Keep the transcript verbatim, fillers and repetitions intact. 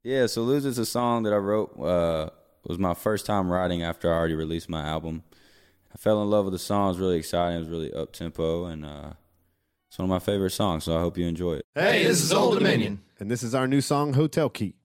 Yeah, so Lose It's a song that I wrote. Uh, it was my first time writing after I already released my album. I fell in love with the song. It was really exciting. It was really up-tempo, and uh, it's one of my favorite songs, so I hope you enjoy it. Hey, this is Old Dominion. And this is our new song, Hotel Key.